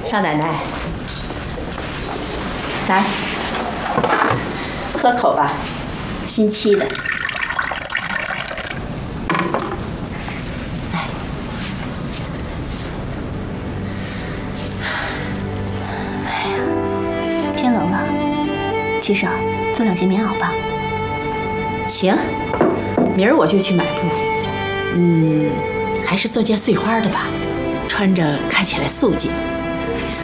少奶奶，来，喝口吧，新沏的。哎， 天冷了，七婶儿做2件棉袄吧。 行，明儿我就去买布。还是做件碎花的吧，穿着看起来素净。